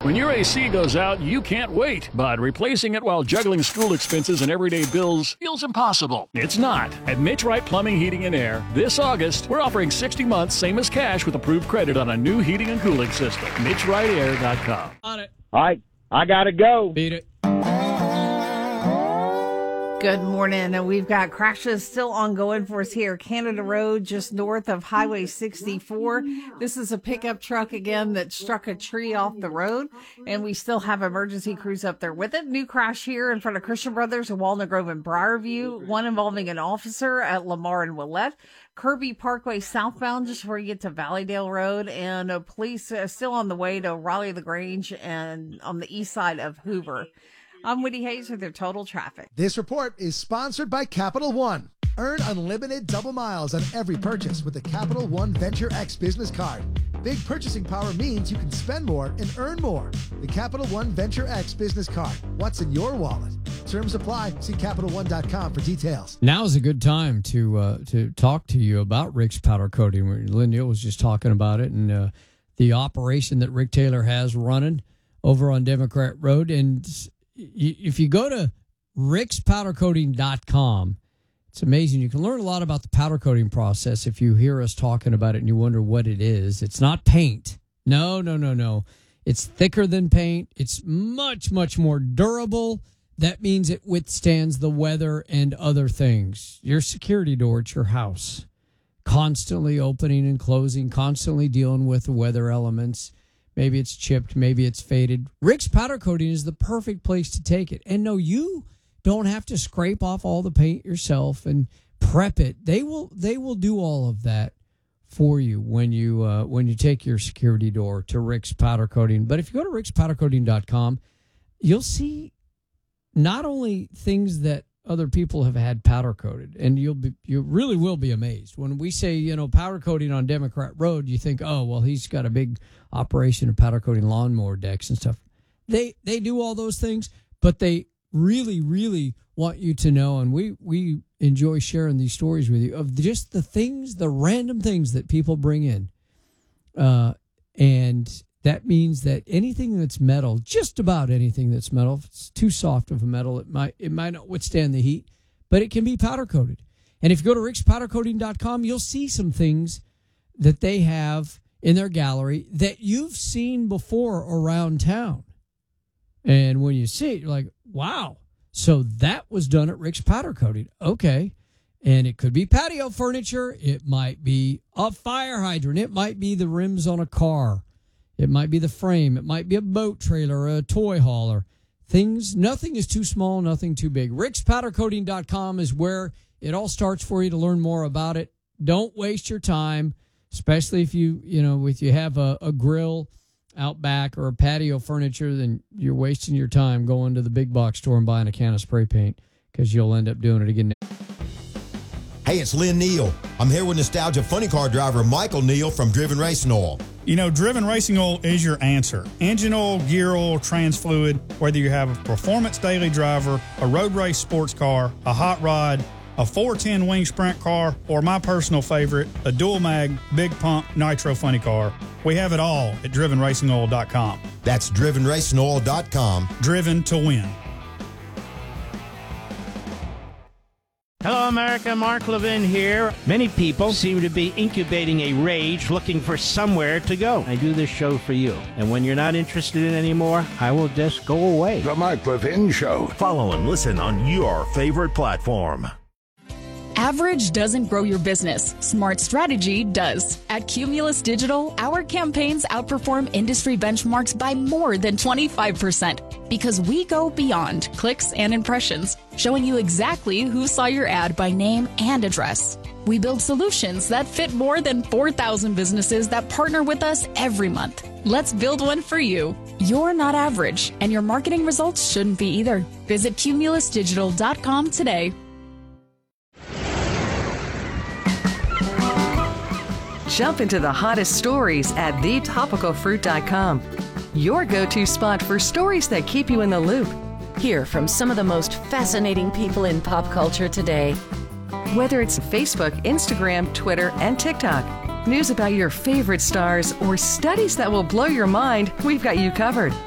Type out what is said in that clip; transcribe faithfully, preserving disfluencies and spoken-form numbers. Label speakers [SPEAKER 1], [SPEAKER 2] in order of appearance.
[SPEAKER 1] When your A C goes out, you can't wait, but replacing it while juggling school expenses and everyday bills feels impossible. It's not. At Mitch Wright Plumbing, Heating, and Air, this August, we're offering sixty months, same as cash, with approved credit on a new heating and cooling system. Mitch Wright Air dot com.
[SPEAKER 2] On it.
[SPEAKER 3] All right, I gotta go.
[SPEAKER 2] Beat it.
[SPEAKER 4] Good morning, and we've got crashes still ongoing for us here. Canada Road, just north of Highway sixty-four. This is a pickup truck again that struck a tree off the road, and we still have emergency crews up there with it. New crash here in front of Christian Brothers in Walnut Grove and Briarview. One involving an officer at Lamar and Willette. Kirby Parkway southbound just before you get to Valleydale Road, and uh, police are still on the way to Raleigh-LaGrange and on the east side of Hoover. I'm Whitney Hayes with your total traffic.
[SPEAKER 5] This report is sponsored by Capital One. Earn unlimited double miles on every purchase with the Capital One Venture X business card. Big purchasing power means you can spend more and earn more. The Capital One Venture X business card. What's in your wallet? Terms apply. See Capital One dot com for details.
[SPEAKER 2] Now is a good time to uh, to talk to you about Rick's Powder Coating. Lynn Neal was just talking about it, and uh, the operation that Rick Taylor has running over on Democrat Road. And if you go to Ricks Powder Coating dot com, it's amazing. You can learn a lot about the powder coating process if you hear us talking about it and you wonder what it is. It's not paint. No, no, no, no. It's thicker than paint. It's much, much more durable. That means it withstands the weather and other things. Your security door at your house, constantly opening and closing, constantly dealing with the weather elements. Maybe it's chipped, maybe it's faded. Rick's Powder Coating is the perfect place to take it. And no, you don't have to scrape off all the paint yourself and prep it. They will they will do all of that for you when you uh, when you take your security door to Rick's Powder Coating. But if you go to Ricks Powder Coating dot com, you'll see not only things that other people have had powder coated, and you'll be you really will be amazed when we say, you know, powder coating on Democrat Road. You think, oh well, he's got a big operation of powder coating lawnmower decks and stuff. They they do all those things, but they really really want you to know, and we we enjoy sharing these stories with you of just the things, the random things that people bring in, uh, and that means that anything that's metal, just about anything that's metal, if it's too soft of a metal, it might it might not withstand the heat, but it can be powder coated. And if you go to Ricks Powder Coating dot com, you'll see some things that they have in their gallery that you've seen before around town. And when you see it, you're like, wow. So that was done at Rick's Powder Coating. Okay. And it could be patio furniture. It might be a fire hydrant. It might be the rims on a car. It might be the frame. It might be a boat trailer or a toy hauler. Things, nothing is too small, nothing too big. Ricks Powder Coating dot com is where it all starts for you to learn more about it. Don't waste your time, especially if you, you know, if you have a, a grill out back or a patio furniture, then you're wasting your time going to the big box store and buying a can of spray paint because you'll end up doing it again.
[SPEAKER 6] Hey, it's Lynn Neal. I'm here with Nostalgia Funny Car driver Michael Neal from Driven Racing Oil.
[SPEAKER 7] You know, Driven Racing Oil is your answer. Engine oil, gear oil, trans fluid, whether you have a performance daily driver, a road race sports car, a hot rod, a four ten wing sprint car, or my personal favorite, a dual mag, big pump, nitro funny car. We have it all at driven racing oil dot com.
[SPEAKER 6] That's driven racing oil dot com.
[SPEAKER 7] Driven to win.
[SPEAKER 8] Hello, America. Mark Levin here. Many people seem to be incubating a rage looking for somewhere to go. I do this show for you. And when you're not interested in it anymore, I will just go away.
[SPEAKER 9] The Mark Levin Show.
[SPEAKER 10] Follow and listen on your favorite platform.
[SPEAKER 11] Average doesn't grow your business. Smart strategy does. At Cumulus Digital, our campaigns outperform industry benchmarks by more than twenty-five percent because we go beyond clicks and impressions, showing you exactly who saw your ad by name and address. We build solutions that fit more than four thousand businesses that partner with us every month. Let's build one for you. You're not average, and your marketing results shouldn't be either. Visit cumulus digital dot com today.
[SPEAKER 12] Jump into the hottest stories at the topical fruit dot com. Your go-to spot for stories that keep you in the loop. Hear from some of the most fascinating people in pop culture today. Whether it's Facebook, Instagram, Twitter, and TikTok, news about your favorite stars, or studies that will blow your mind, we've got you covered.